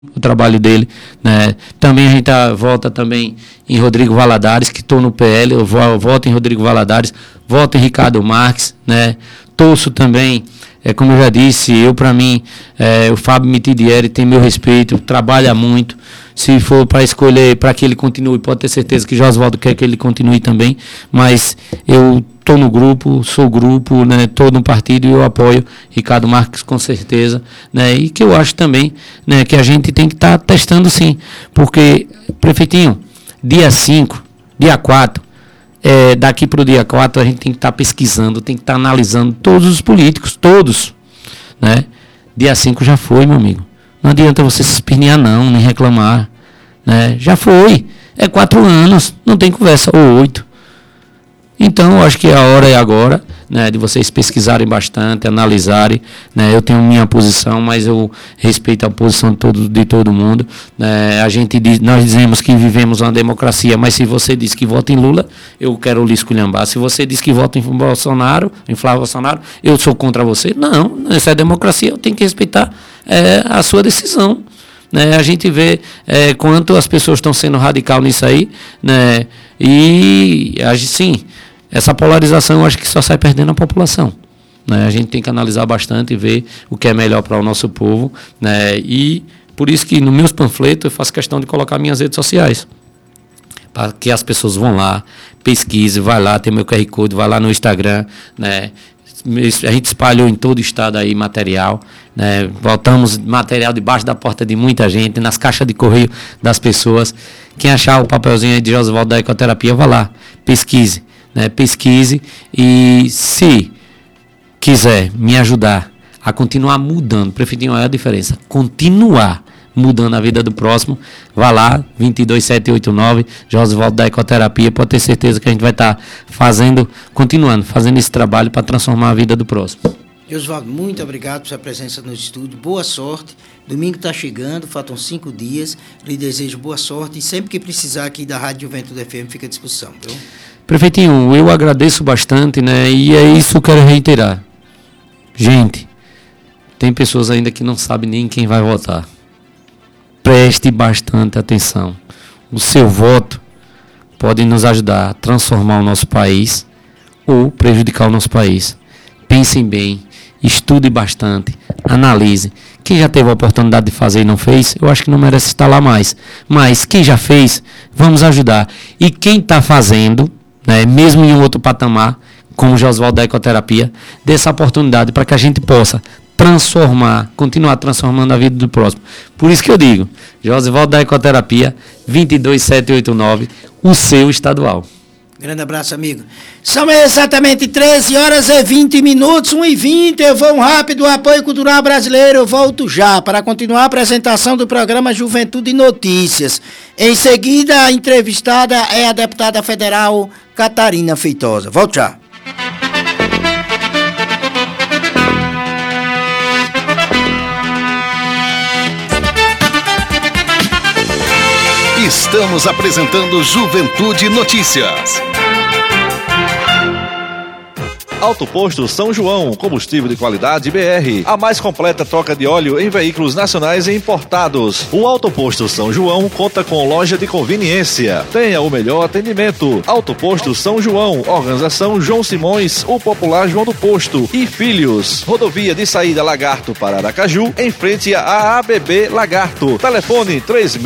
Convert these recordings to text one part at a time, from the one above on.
o trabalho dele, né? Também a gente volta também em Rodrigo Valadares, que estou no PL, eu voto em Rodrigo Valadares, voto em Ricardo Marques, né? Torço também, como eu já disse, para mim, o Fábio Mitidieri tem meu respeito, trabalha muito. Se for para escolher para que ele continue, pode ter certeza que Josvaldo quer que ele continue também, mas eu estou no grupo, sou grupo, né, estou no partido e eu apoio Ricardo Marques com certeza, né, e que eu acho também, né, que a gente tem que estar testando sim, porque, prefeitinho, dia 5, dia 4, daqui para o dia 4 a gente tem que estar pesquisando, tem que estar analisando todos os políticos, todos, né, dia 5 já foi, meu amigo. Não adianta você se espernear não, nem reclamar, né? Já foi, 4 anos, não tem conversa, ou 8. Então, eu acho que a hora é agora, né, de vocês pesquisarem bastante, analisarem, né? Eu tenho minha posição, mas eu respeito a posição de todo mundo, né? Nós dizemos que vivemos uma democracia, mas se você diz que vota em Lula, eu quero lhe esculhambar. Se você diz que vota em Bolsonaro, em Flávio Bolsonaro, eu sou contra você. Não, isso é democracia, eu tenho que respeitar a sua decisão. Né? A gente vê quanto as pessoas estão sendo radical nisso aí, né? E, sim, essa polarização eu acho que só sai perdendo a população. Né? A gente tem que analisar bastante e ver o que é melhor para o nosso povo. Né? E por isso que nos meus panfletos eu faço questão de colocar minhas redes sociais. Para que as pessoas vão lá, pesquisem, vai lá, tem meu QR Code, vai lá no Instagram, né? A gente espalhou em todo o estado aí material, né? Botamos material debaixo da porta de muita gente, nas caixas de correio das pessoas. Quem achar o papelzinho aí de Josvaldo da Ecoterapia, vá lá, pesquise, né? Pesquise e se quiser me ajudar a continuar mudando, prefeitinho, é a diferença, continuar mudando a vida do próximo, vá lá, 22789, Josvaldo da Ecoterapia, pode ter certeza que a gente vai estar continuando fazendo esse trabalho para transformar a vida do próximo. Josvaldo, muito obrigado por sua presença no estúdio, boa sorte, domingo está chegando, faltam 5 dias, lhe desejo boa sorte e sempre que precisar aqui da Rádio Juventude FM fica à disposição, viu? Prefeitinho, eu agradeço bastante, né, e é isso que eu quero reiterar. Gente, tem pessoas ainda que não sabem nem quem vai votar. Preste bastante atenção. O seu voto pode nos ajudar a transformar o nosso país ou prejudicar o nosso país. Pensem bem, estude bastante, analise. Quem já teve a oportunidade de fazer e não fez, eu acho que não merece estar lá mais. Mas quem já fez, vamos ajudar. E quem está fazendo, né, mesmo em um outro patamar, como o Josvaldo da Ecoterapia, dê essa oportunidade para que a gente possa continuar transformando a vida do próximo. Por isso que eu digo, Josvaldo da Ecoterapia, 22789, o seu estadual. Grande abraço, amigo. São exatamente 13h20, 1h20, eu vou rápido, apoio cultural brasileiro, eu volto já para continuar a apresentação do programa Juventude e Notícias. Em seguida, a entrevistada é a deputada federal Catarina Feitosa. Volto já. Estamos apresentando Juventude Notícias. Auto Posto São João, combustível de qualidade BR. A mais completa troca de óleo em veículos nacionais e importados. O Auto Posto São João conta com loja de conveniência. Tenha o melhor atendimento. Auto Posto São João, organização João Simões, o popular João do Posto e Filhos. Rodovia de saída Lagarto para Aracaju, em frente à ABB Lagarto. Telefone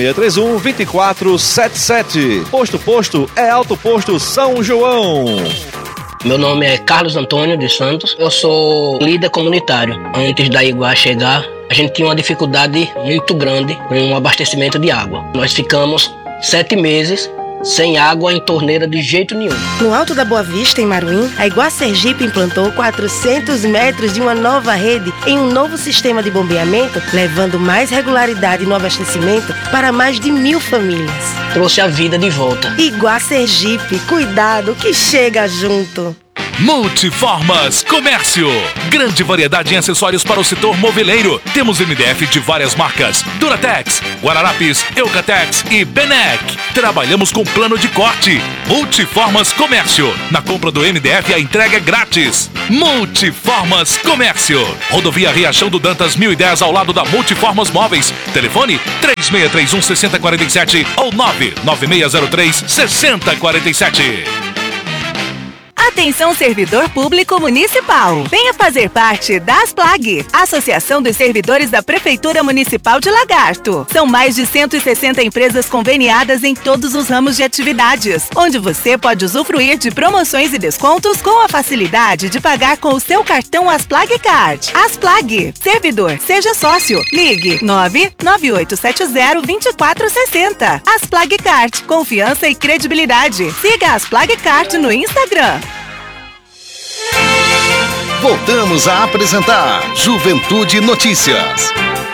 3631-2477. Posto é Auto Posto São João. Meu nome é Carlos Antônio de Santos, eu sou líder comunitário. Antes da Iguá chegar, a gente tinha uma dificuldade muito grande com o abastecimento de água. Nós ficamos 7 meses sem água em torneira de jeito nenhum. No Alto da Boa Vista, em Maruim, a Iguá Sergipe implantou 400 metros de uma nova rede em um novo sistema de bombeamento, levando mais regularidade no abastecimento para mais de 1.000 famílias. Trouxe a vida de volta. Iguá Sergipe, cuidado que chega junto. Multiformas Comércio. Grande variedade em acessórios para o setor moveleiro. Temos MDF de várias marcas: Duratex, Guararapes, Eucatex e Benec. Trabalhamos com plano de corte. Multiformas Comércio. Na compra do MDF a entrega é grátis. Multiformas Comércio. Rodovia Riachão do Dantas 1010 ao lado da Multiformas Móveis. Telefone 3631-6047 ou 99603-6047. Atenção, servidor público municipal. Venha fazer parte da ASPLAG, Associação dos Servidores da Prefeitura Municipal de Lagarto. São mais de 160 empresas conveniadas em todos os ramos de atividades, onde você pode usufruir de promoções e descontos com a facilidade de pagar com o seu cartão ASPLAG Card. ASPLAG. Servidor, seja sócio. Ligue 99870-2460. ASPLAG Card. Confiança e credibilidade. Siga a ASPLAG Card no Instagram. Voltamos a apresentar Juventude Notícias.